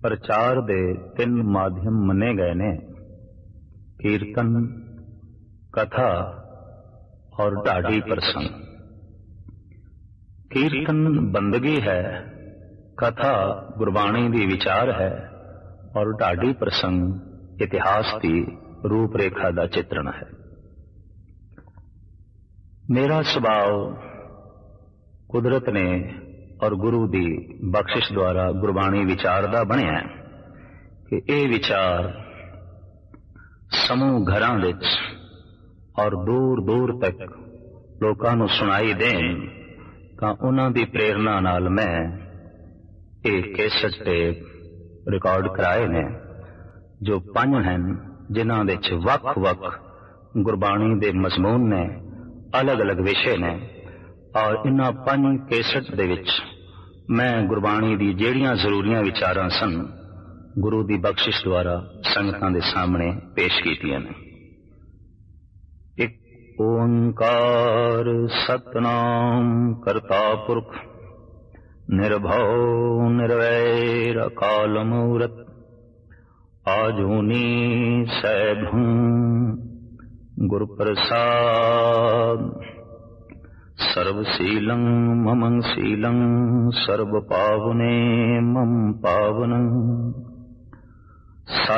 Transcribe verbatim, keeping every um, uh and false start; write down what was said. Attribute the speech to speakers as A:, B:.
A: प्रचार दे तीन माध्यम मने गए ने, कीर्तन, कथा और ढाडी प्रसंग। कीर्तन बंदगी है, कथा गुरबाणी दी विचार है और ढाडी प्रसंग इतिहास की रूपरेखा का चित्रण है। मेरा स्वभाव कुदरत ने और गुरु की बख्शिश द्वारा गुरबाणी विचार का बनया कि यह विचार समूह घरां विच और दूर दूर तक लोकां नूं सुनाई देन, तां उन्हां दी प्रेरणा नाल मैं एक कैसेट टेप रिकॉर्ड कराए ने, जो पंज हैं जिन्हां विच वख वख गुरबाणी दे मजमून ने, अलग अलग विषय ने। और इन्हां पंज कैसेट दे विच मैं गुरबाणी दी जेड़ियां जरूरियां विचारां सन गुरु दी बख्शिश द्वारा संगतां दे सामने पेश कीतियां ने। एक ओंकार सतनाम करता पुरख निर्भव निर्वैर अकाल मूरत आजूनी सैभं गुरु प्रसाद सर्वशीलं ममं शीलं सर्व पावने मम पावनं।